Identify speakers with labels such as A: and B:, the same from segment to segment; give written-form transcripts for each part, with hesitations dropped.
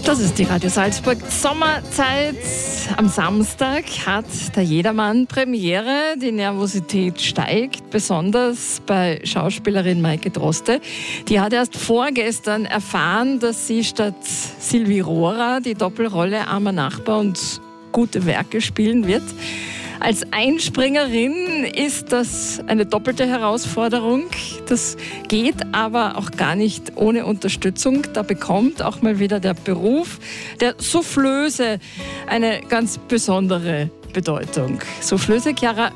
A: Das ist die Radio Salzburg Sommerzeit. Am Samstag hat der Jedermann Premiere. Die Nervosität steigt, besonders bei Schauspielerin Maike Droste. Die hat erst vorgestern erfahren, dass sie statt Sylvie Rohrer die Doppelrolle Armer Nachbar und Gute Werke spielen wird. Als Einspringerin ist das eine doppelte Herausforderung. Das geht aber auch gar nicht ohne Unterstützung. Da bekommt auch mal wieder der Beruf der Soufflöse eine ganz besondere Bedeutung. Soufflöse Chiara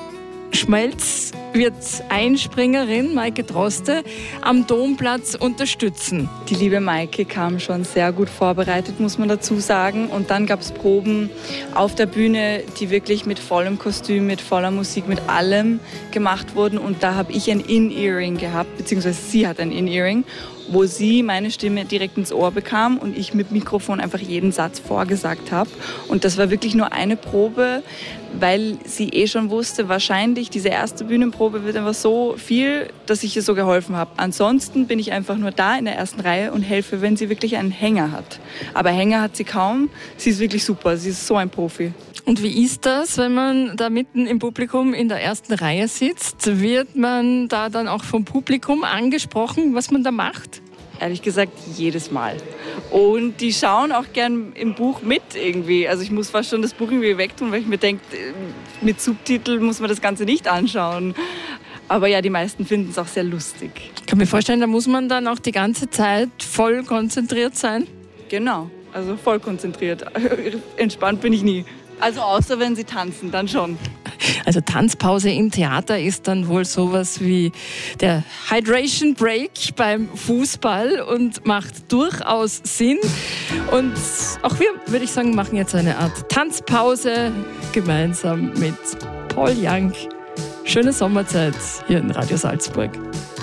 A: Schmelz wird Einspringerin Maike Droste am Domplatz unterstützen.
B: Die liebe Maike kam schon sehr gut vorbereitet, muss man dazu sagen. Und dann gab es Proben auf der Bühne, die wirklich mit vollem Kostüm, mit voller Musik, mit allem gemacht wurden. Und da habe ich ein In-Earing gehabt, beziehungsweise sie hat ein In-Earing, wo sie meine Stimme direkt ins Ohr bekam und ich mit Mikrofon einfach jeden Satz vorgesagt habe. Und das war wirklich nur eine Probe, weil sie schon wusste, wahrscheinlich diese erste Bühnenprobe wird einfach so viel, dass ich ihr so geholfen habe. Ansonsten bin ich einfach nur da in der ersten Reihe und helfe, wenn sie wirklich einen Hänger hat. Aber Hänger hat sie kaum. Sie ist wirklich super. Sie ist so ein Profi.
A: Und wie ist das, wenn man da mitten im Publikum in der ersten Reihe sitzt? Wird man da dann auch vom Publikum angesprochen, was man da macht?
B: Ehrlich gesagt, jedes Mal. Und die schauen auch gern im Buch mit irgendwie. Also ich muss fast schon das Buch irgendwie wegtun, weil ich mir denke, mit Subtitel muss man das Ganze nicht anschauen. Aber ja, die meisten finden es auch sehr lustig.
A: Ich kann mir vorstellen, da muss man dann auch die ganze Zeit voll konzentriert sein.
B: Genau, also voll konzentriert. Entspannt bin ich nie. Also außer wenn sie tanzen, dann schon.
A: Also Tanzpause im Theater ist dann wohl sowas wie der Hydration Break beim Fußball und macht durchaus Sinn. Und auch wir, würde ich sagen, machen jetzt eine Art Tanzpause gemeinsam mit Paul Young. Schöne Sommerzeit hier in Radio Salzburg.